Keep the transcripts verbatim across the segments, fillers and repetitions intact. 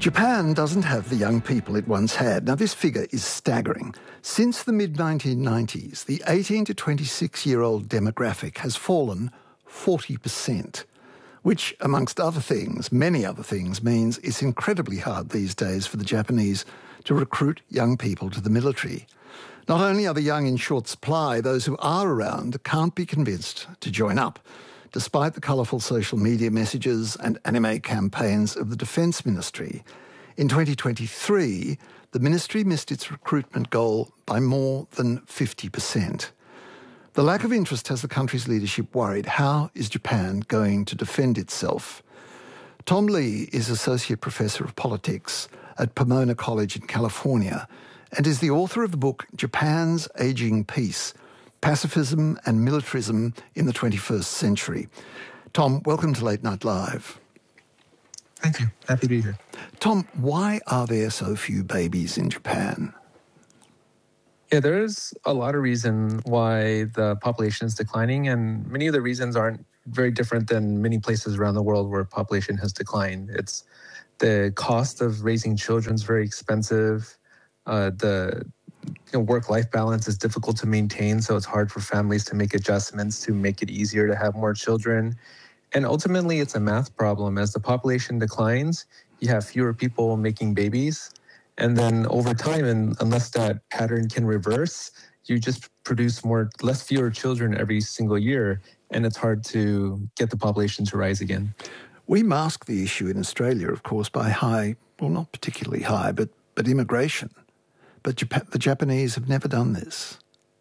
Japan doesn't have the young people it once had. Now, this figure is staggering. Since the mid nineteen nineties, the eighteen to twenty-six-year-old demographic has fallen forty percent, which, amongst other things, many other things, means it's incredibly hard these days for the Japanese to recruit young people to the military. Not only are the young in short supply, those who are around can't be convinced to join up, despite the colourful social media messages and anime campaigns of the Defence Ministry. In twenty twenty-three, the ministry missed its recruitment goal by more than fifty percent. The lack of interest has the country's leadership worried. How is Japan going to defend itself? Tom Lee is Associate Professor of Politics at Pomona College in California and is the author of the book Japan's Aging Peace, Pacifism and Militarism in the twenty-first century. Tom, welcome to Late Night Live. Thank you. Happy to be here. Tom, why are there so few babies in Japan? Yeah, there's a lot of reason why the population is declining, and many of the reasons aren't very different than many places around the world where population has declined. It's the cost of raising children is very expensive. Uh, the you know, work-life balance is difficult to maintain, so it's hard for families to make adjustments to make it easier to have more children. And ultimately, it's a math problem. As the population declines, you have fewer people making babies. And then over time, and unless that pattern can reverse, you just produce more, less fewer children every single year, and it's hard to get the population to rise again. We mask the issue in Australia, of course, by high, well, not particularly high, but, but immigration. But Japan, the Japanese have never done this.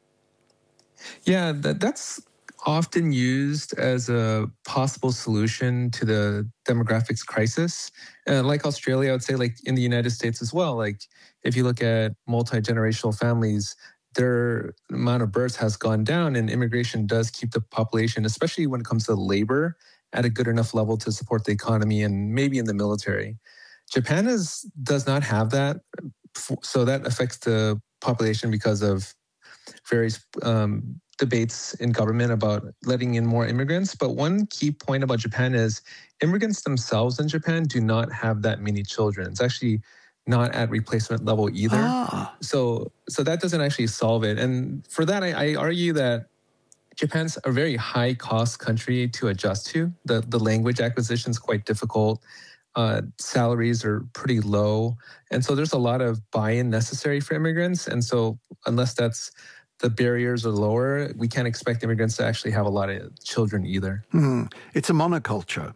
Yeah, that, that's often used as a possible solution to the demographics crisis. Uh, like Australia, I would say, like in the United States as well. Like if you look at multi-generational families, their amount of births has gone down, and immigration does keep the population, especially when it comes to labor, at a good enough level to support the economy and maybe in the military. Japan is, does not have that. So that affects the population because of various um, debates in government about letting in more immigrants. But one key point about Japan is immigrants themselves in Japan do not have that many children. It's actually not at replacement level either. Ah. So so that doesn't actually solve it. And for that, I, I argue that Japan's a very high-cost country to adjust to. The, the language acquisition is quite difficult. Uh, salaries are pretty low. And so there's a lot of buy-in necessary for immigrants. And so unless that's the barriers are lower, we can't expect immigrants to actually have a lot of children either. Hmm. It's a monoculture.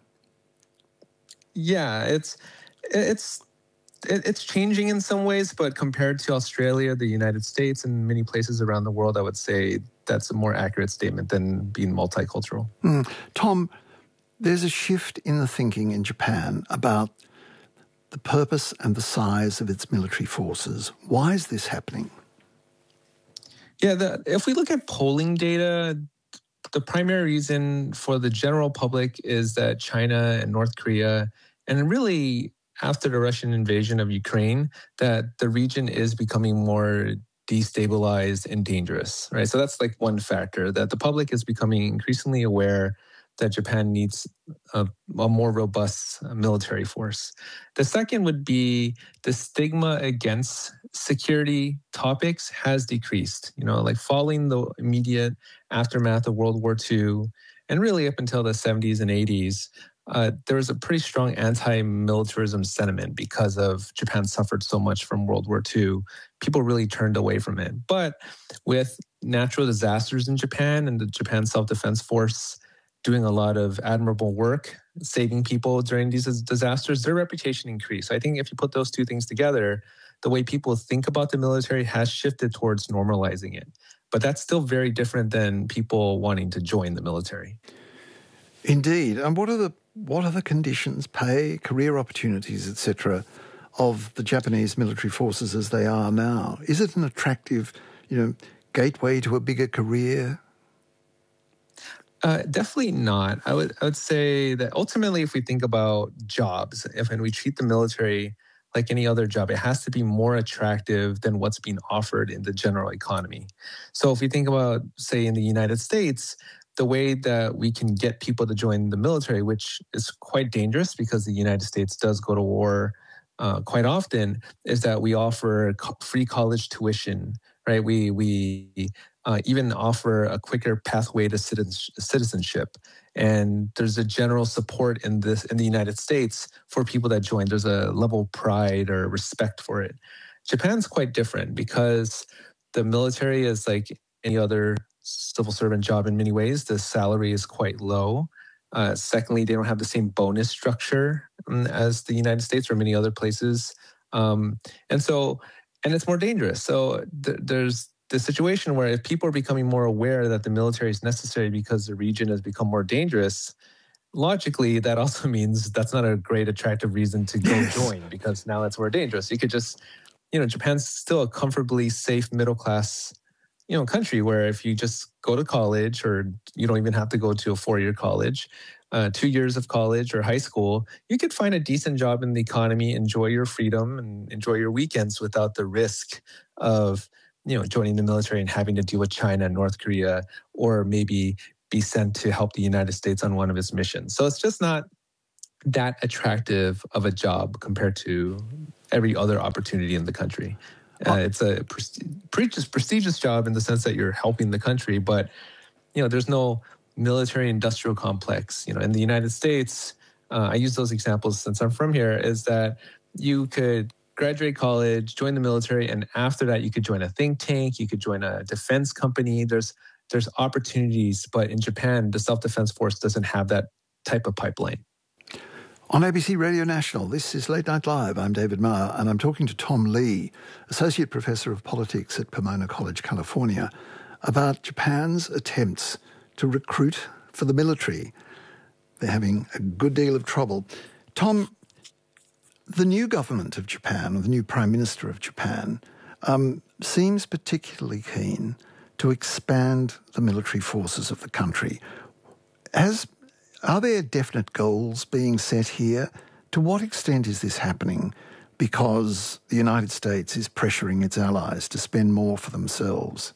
Yeah, it's it's it's changing in some ways, but compared to Australia, the United States, and many places around the world, I would say that's a more accurate statement than being multicultural. Hmm. Tom, there's a shift in the thinking in Japan about the purpose and the size of its military forces. Why is this happening? Yeah, the, if we look at polling data, the primary reason for the general public is that China and North Korea, and really after the Russian invasion of Ukraine, that the region is becoming more destabilized and dangerous, right? So that's like one factor, that the public is becoming increasingly aware that Japan needs a, a more robust military force. The second would be the stigma against security topics has decreased. You know, like following the immediate aftermath of World War Two, and really up until the seventies and eighties, uh, there was a pretty strong anti-militarism sentiment because of Japan suffered so much from World War Two. People really turned away from it. But with natural disasters in Japan and the Japan Self-Defense Force doing a lot of admirable work, saving people during these disasters, their reputation increased. I think if you put those two things together, the way people think about the military has shifted towards normalizing it. But that's still very different than people wanting to join the military. Indeed. And what are the what are the conditions, pay, career opportunities, et cetera, of the Japanese military forces as they are now? Is it an attractive, you know, gateway to a bigger career? Uh, definitely not. I would I would say that ultimately, if we think about jobs, if and we treat the military like any other job, it has to be more attractive than what's being offered in the general economy. So if we think about, say, in the United States, the way that we can get people to join the military, which is quite dangerous because the United States does go to war uh, quite often is that we offer co- free college tuition, right? We we uh, even offer a quicker pathway to citizens- citizenship, and there's a general support in this in the United States for people that join. There's a level of pride or respect for it. Japan's quite different because the military is like any other civil servant job in many ways. The salary is quite low. Uh, secondly, they don't have the same bonus structure um, as the United States or many other places. Um, and so, and it's more dangerous. So th- there's the situation where if people are becoming more aware that the military is necessary because the region has become more dangerous, logically, that also means that's not a great attractive reason to go Yes. join because now it's more dangerous. You could just, you know, Japan's still a comfortably safe middle class, you know, country where if you just go to college, or you don't even have to go to a four-year college, uh, two years of college or high school, you could find a decent job in the economy, enjoy your freedom, and enjoy your weekends without the risk of, you know, joining the military and having to deal with China and North Korea, or maybe be sent to help the United States on one of its missions. So it's just not that attractive of a job compared to every other opportunity in the country. Uh, it's a prestigious, prestigious job in the sense that you're helping the country, but you know, there's no military industrial complex. You know, in the United States, uh, I use those examples since I'm from here, is that you could graduate college, join the military, and after that, you could join a think tank, you could join a defense company. There's there's opportunities, but in Japan, the self-defense force doesn't have that type of pipeline. On A B C Radio National, this is Late Night Live. I'm David Marr, and I'm talking to Tom Lee, Associate Professor of Politics at Pomona College, California, about Japan's attempts to recruit for the military. They're having a good deal of trouble. Tom, the new government of Japan, or the new Prime Minister of Japan, um, seems particularly keen to expand the military forces of the country. Has Are there definite goals being set here? To what extent is this happening because the United States is pressuring its allies to spend more for themselves?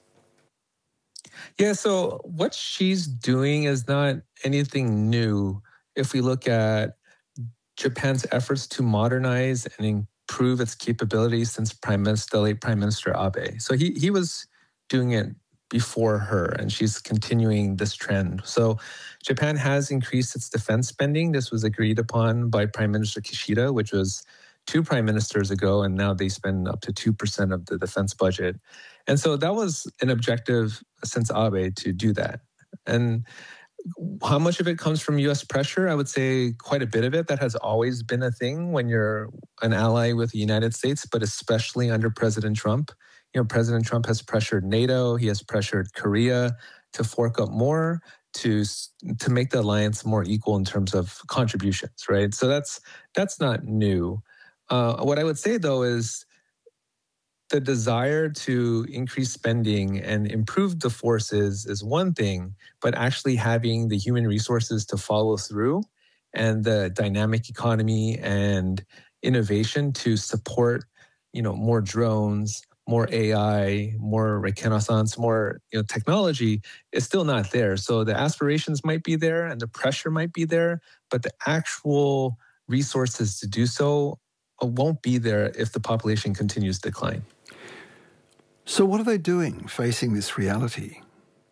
Yeah, so what she's doing is not anything new. If we look at Japan's efforts to modernize and improve its capabilities since Prime Minister, the late Prime Minister Abe. So he he was doing it before her, and she's continuing this trend. So Japan has increased its defense spending. This was agreed upon by Prime Minister Kishida, which was two prime ministers ago, and now they spend up to two percent of the defense budget. And so that was an objective since Abe to do that. And how much of it comes from U S pressure? I would say quite a bit of it. That has always been a thing when you're an ally with the United States, but especially under President Trump. You know, President Trump has pressured NATO. He has pressured Korea to fork up more to to make the alliance more equal in terms of contributions, right? So that's that's not new. Uh, what I would say, though, is the desire to increase spending and improve the forces is one thing, but actually having the human resources to follow through and the dynamic economy and innovation to support, you know, more drones, more A I, more reconnaissance, more, you know, technology is still not there. So the aspirations might be there and the pressure might be there, but the actual resources to do so won't be there if the population continues to decline. So what are they doing facing this reality?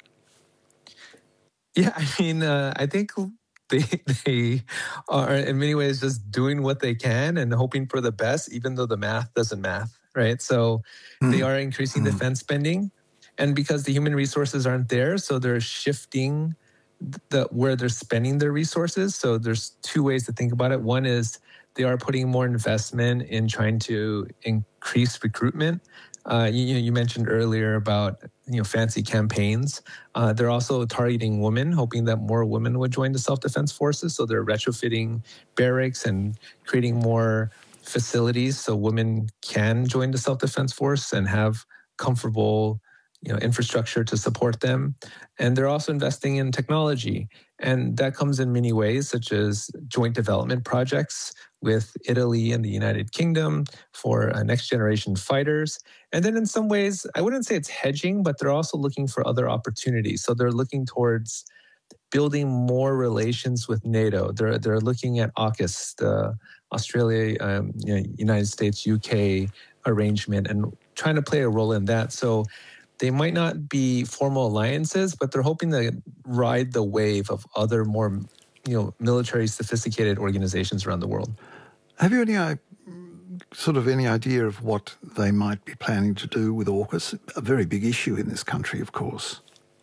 Yeah, I mean, uh, I think they they are in many ways just doing what they can and hoping for the best, even though the math doesn't math, right? So mm. they are increasing mm. defense spending, and because the human resources aren't there, so they're shifting the where they're spending their resources. So there's two ways to think about it. One is they are putting more investment in trying to increase recruitment. Uh, you, you mentioned earlier about, you know, fancy campaigns. Uh, they're also targeting women, hoping that more women would join the self-defense forces. So they're retrofitting barracks and creating more facilities so women can join the self-defense force and have comfortable, you know, infrastructure to support them. And they're also investing in technology. And that comes in many ways, such as joint development projects with Italy and the United Kingdom for uh, next generation fighters. And then in some ways, I wouldn't say it's hedging, but they're also looking for other opportunities. So they're looking towards building more relations with NATO. They're they're looking at AUKUS, the Australia, um, you know, United States, U K arrangement, and trying to play a role in that. So they might not be formal alliances, but they're hoping to ride the wave of other more, you know, military sophisticated organizations around the world. Have you any uh, sort of any idea of what they might be planning to do with AUKUS? A very big issue in this country, of course.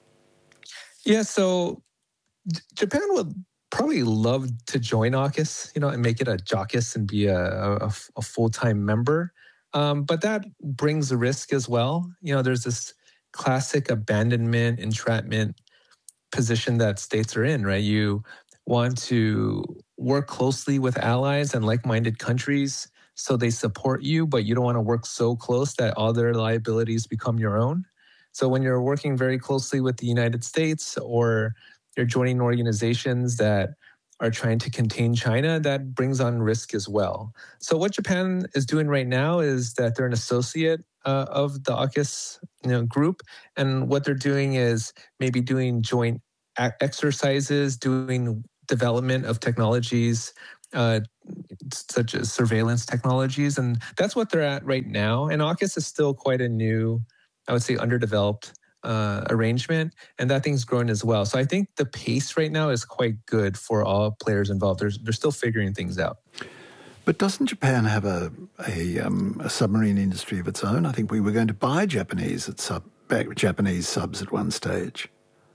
Yeah, so J- Japan would probably love to join AUKUS, you know, and make it a JAUKUS and be a, a, a full-time member. Um, but that brings a risk as well. You know, there's this classic abandonment, entrapment position that states are in, right? You want to work closely with allies and like-minded countries so they support you, but you don't want to work so close that all their liabilities become your own. So when you're working very closely with the United States or you're joining organizations that are trying to contain China, that brings on risk as well. So what Japan is doing right now is that they're an associate uh, of the AUKUS, you know, group, and what they're doing is maybe doing joint exercises, doing development of technologies, uh, such as surveillance technologies, and that's what they're at right now. And AUKUS is still quite a new, I would say, underdeveloped uh, arrangement, and that thing's growing as well. So I think the pace right now is quite good for all players involved. They're, they're still figuring things out. But doesn't Japan have a a, um, a submarine industry of its own? I think we were going to buy Japanese at sub, Japanese subs at one stage.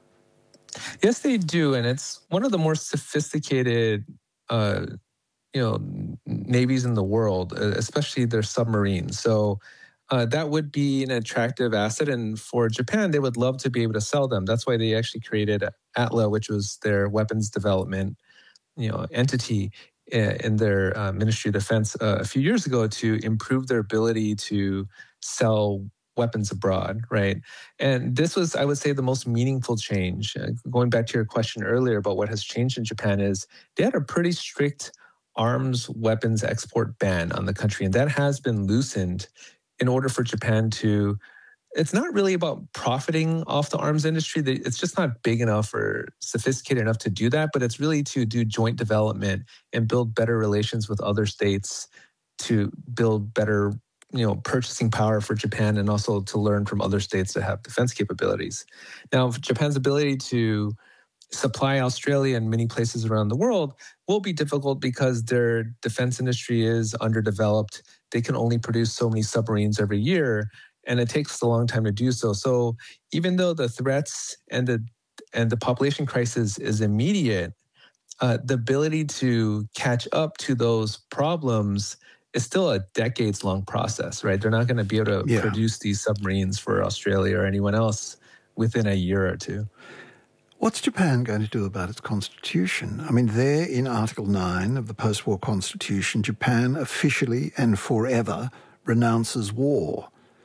Yes, they do, and it's one of the more sophisticated, uh, you know, navies in the world, especially their submarines. So uh, that would be an attractive asset, and for Japan, they would love to be able to sell them. That's why they actually created ATLA, which was their weapons development, you know, entity in their uh, Ministry of Defense uh, a few years ago to improve their ability to sell weapons abroad, right? And this was, I would say, the most meaningful change. Uh, going back to your question earlier about what has changed in Japan is they had a pretty strict arms weapons export ban on the country, and that has been loosened in order for Japan to, it's not really about profiting off the arms industry. It's just not big enough or sophisticated enough to do that, but it's really to do joint development and build better relations with other states to build better, you know, purchasing power for Japan, and also to learn from other states that have defense capabilities. Now, Japan's ability to supply Australia and many places around the world will be difficult because their defense industry is underdeveloped. They can only produce so many submarines every year, and it takes a long time to do so. So even though the threats and the and the population crisis is immediate, uh, the ability to catch up to those problems is still a decades-long process, right? They're not going to be able to yeah. produce these submarines for Australia or anyone else within a year or two. What's Japan going to do about its constitution? I mean, there in Article nine of the post-war constitution, Japan officially and forever renounces war.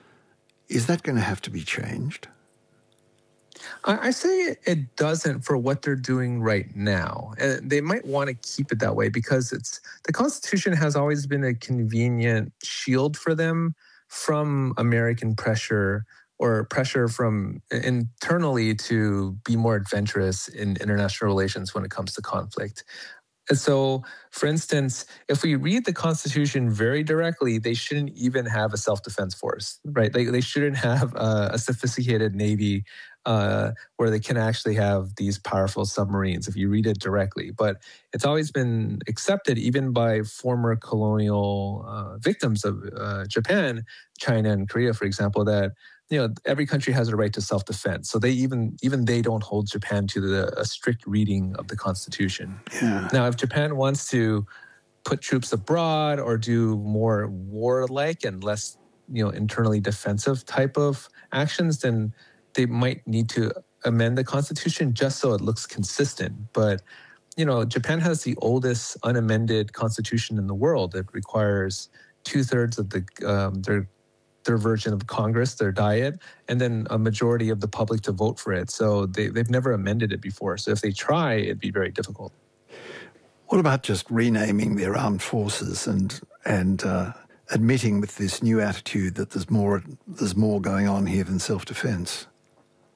Is that going to have to be changed? I say it doesn't for what they're doing right now. And they might want to keep it that way because it's the Constitution has always been a convenient shield for them from American pressure or pressure from internally to be more adventurous in international relations when it comes to conflict. And so, for instance, if we read the Constitution very directly, they shouldn't even have a self-defense force, right? They, they shouldn't have a, a sophisticated Navy uh, where they can actually have these powerful submarines if you read it directly. But it's always been accepted, even by former colonial uh, victims of uh, Japan, China and Korea, for example, that you know, every country has a right to self-defense. So they even even they don't hold Japan to the, a strict reading of the Constitution. Yeah. Now, if Japan wants to put troops abroad or do more warlike and less, you know, internally defensive type of actions, then they might need to amend the Constitution just so it looks consistent. But, you know, Japan has the oldest unamended Constitution in the world. It requires two-thirds of the um, their their version of Congress, their diet, and then a majority of the public to vote for it. So they, they've never amended it before. So if they try, it'd be very difficult. What about just renaming their armed forces and and uh, admitting with this new attitude that there's more there's more going on here than self-defense?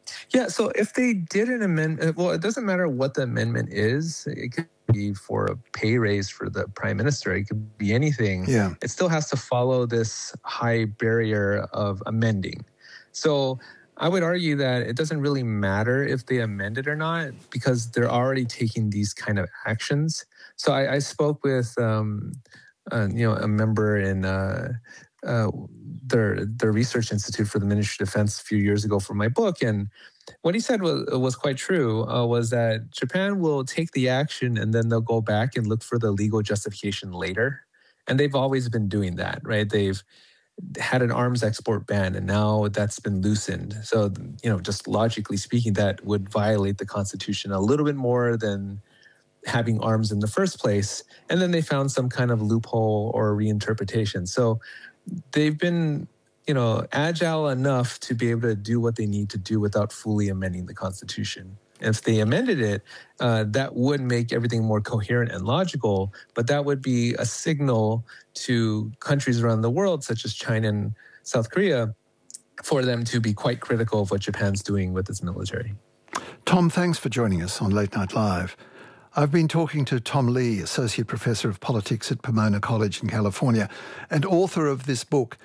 Yeah, so if they did an amendment, well, it doesn't matter what the amendment is. It could be for a pay raise for the prime minister. It could be anything. Yeah. It still has to follow this high barrier of amending. So I would argue that it doesn't really matter if they amend it or not because they're already taking these kind of actions. So I, I spoke with, um, uh, you know, a member in uh, uh, their their research institute for the Ministry of Defense a few years ago for my book, and what he said was was quite true. Uh, was that Japan will take the action and then they'll go back and look for the legal justification later, and they've always been doing that, right? They've had an arms export ban, and now that's been loosened. So, you know, just logically speaking, that would violate the Constitution a little bit more than having arms in the first place. And then they found some kind of loophole or reinterpretation. So they've been, you know, agile enough to be able to do what they need to do without fully amending the Constitution. If they amended it, uh, that would make everything more coherent and logical, but that would be a signal to countries around the world, such as China and South Korea, for them to be quite critical of what Japan's doing with its military. Tom, thanks for joining us on Late Night Live. I've been talking to Tom Lee, Associate Professor of Politics at Pomona College in California and author of this book,